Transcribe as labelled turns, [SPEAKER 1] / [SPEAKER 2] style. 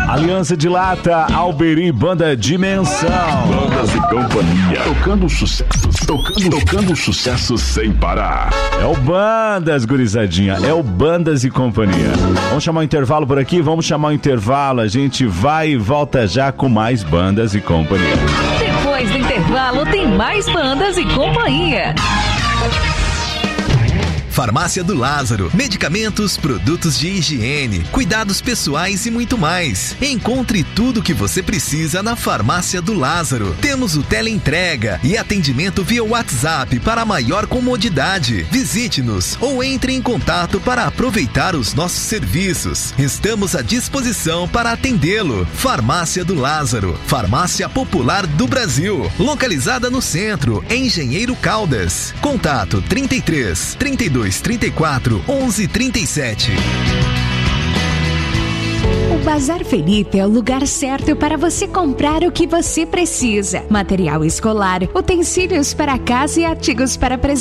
[SPEAKER 1] Aliança de Lata, Alberi, Banda Dimensão.
[SPEAKER 2] Bandas e companhia. Tocando sucesso sem parar.
[SPEAKER 1] É o Bandas, gurizadinha. É o Bandas e companhia. Vamos chamar o intervalo por aqui? Vamos chamar o intervalo. A gente vai e volta já com mais Bandas e companhia.
[SPEAKER 3] Depois do intervalo tem mais Bandas e companhia.
[SPEAKER 4] Farmácia do Lázaro. Medicamentos, produtos de higiene, cuidados pessoais e muito mais. Encontre tudo o que você precisa na Farmácia do Lázaro. Temos o teleentrega e atendimento via WhatsApp para maior comodidade. Visite-nos ou entre em contato para aproveitar os nossos serviços. Estamos à disposição para atendê-lo. Farmácia do Lázaro. Farmácia Popular do Brasil. Localizada no centro, em Engenheiro Caldas. Contato 33 32 34 11 37.
[SPEAKER 5] O Bazar Felipe é o lugar certo para você comprar o que você precisa. Material escolar, utensílios para casa e artigos para presente.